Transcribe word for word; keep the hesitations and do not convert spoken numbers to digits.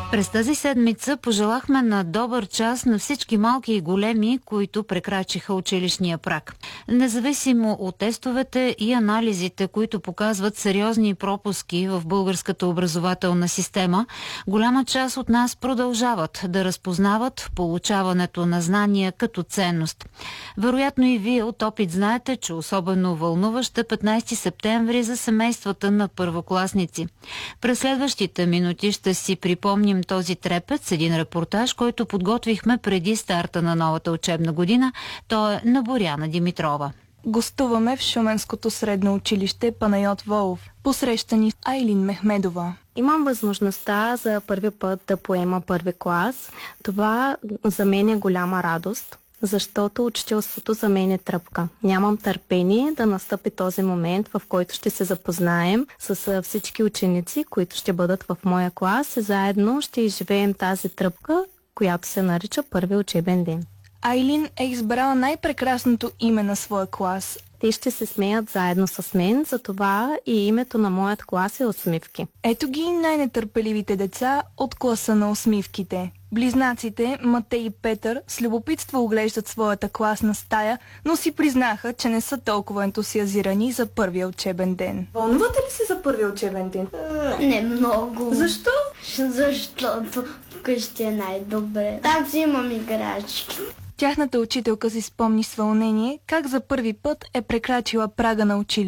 През тази седмица пожелахме на добър час на всички малки и големи, които прекрачиха училищния праг. Независимо от тестовете и анализите, които показват сериозни пропуски в българската образователна система, голяма част от нас продължават да разпознават получаването на знания като ценност. Вероятно и вие от опит знаете, че особено вълнуващ е петнайсети септември за семействата на първокласници. През следващите минути ще си припомним този трепет с един репортаж, който подготвихме преди старта на новата учебна година. Той е на Боряна Димитрова. Гостуваме в Шуменското средно училище Панайот Волов. Посреща ни Айлин Мехмедова. Имам възможността за първи път да поема първи клас. Това за мен е голяма радост, защото учителството за мен е тръпка. Нямам търпение да настъпи този момент, в който ще се запознаем с всички ученици, които ще бъдат в моя клас и заедно ще изживеем тази тръпка, която се нарича първи учебен ден. Айлин е избрала най-прекрасното име на своя клас. Те ще се смеят заедно с мен, затова и името на моят клас е Усмивки. Ето ги най-нетърпеливите деца от класа на усмивките. Близнаците Матей и Петър с любопитство оглеждат своята класна стая, но си признаха, че не са толкова ентусиазирани за първия учебен ден. Вълнувате ли се за първия учебен ден? Не много. Защо? Защото вкъщи е най-добре. Там си имам играчки. Тяхната учителка си спомни с вълнение как за първи път е прекрачила прага на училище.